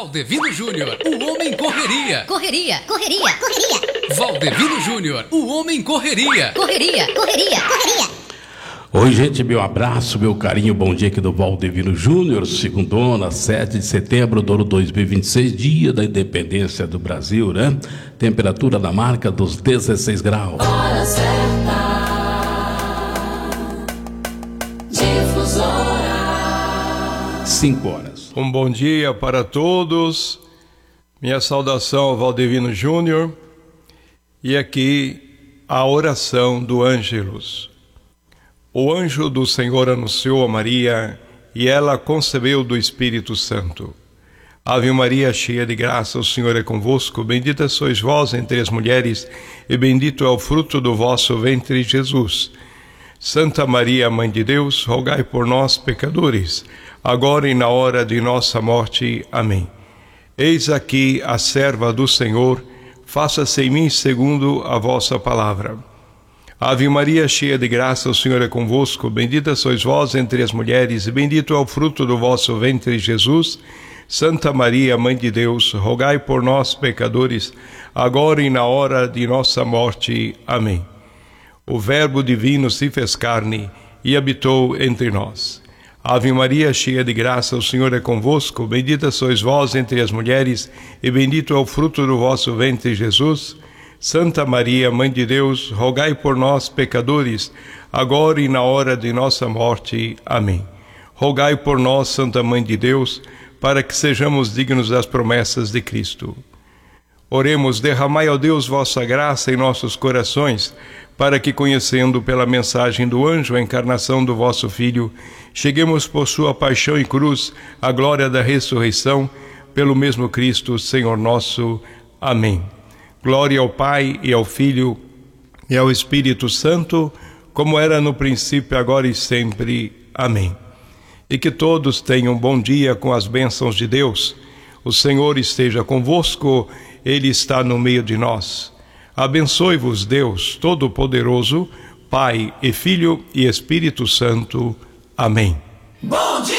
Valdevino Júnior, o homem correria. Correria, correria, correria. Valdevino Júnior, o homem correria. Correria, correria, correria. Oi, gente, meu abraço, meu carinho, bom dia aqui do Valdevino Júnior, segundona, 7 de setembro do ano 2026, dia da independência do Brasil, né? Temperatura na marca dos 16 graus. Hora certa, Difusora. 5 horas. Um bom dia para todos, minha saudação ao Valdevino Júnior e aqui a oração do Ângelus. O anjo do Senhor anunciou a Maria e ela concebeu do Espírito Santo. Ave Maria, cheia de graça, o Senhor é convosco, bendita sois vós entre as mulheres e bendito é o fruto do vosso ventre, Jesus. Santa Maria, Mãe de Deus, rogai por nós, pecadores, agora e na hora de nossa morte. Amém. Eis aqui a serva do Senhor, faça-se em mim segundo a vossa palavra. Ave Maria, cheia de graça, o Senhor é convosco, bendita sois vós entre as mulheres, e bendito é o fruto do vosso ventre, Jesus. Santa Maria, Mãe de Deus, rogai por nós, pecadores, agora e na hora de nossa morte. Amém. O Verbo divino se fez carne e habitou entre nós. Ave Maria, cheia de graça, o Senhor é convosco, bendita sois vós entre as mulheres, e bendito é o fruto do vosso ventre, Jesus. Santa Maria, Mãe de Deus, rogai por nós, pecadores, agora e na hora de nossa morte. Amém. Rogai por nós, Santa Mãe de Deus, para que sejamos dignos das promessas de Cristo. Oremos, derramai, ó Deus, vossa graça em nossos corações, para que, conhecendo pela mensagem do anjo a encarnação do vosso Filho, cheguemos por sua paixão e cruz à glória da ressurreição, pelo mesmo Cristo, Senhor nosso. Amém. Glória ao Pai, e ao Filho, e ao Espírito Santo, como era no princípio, agora e sempre. Amém. E que todos tenham um bom dia com as bênçãos de Deus. O Senhor esteja convosco, Ele está no meio de nós. Abençoe-vos, Deus Todo-Poderoso, Pai e Filho e Espírito Santo. Amém. Bom dia!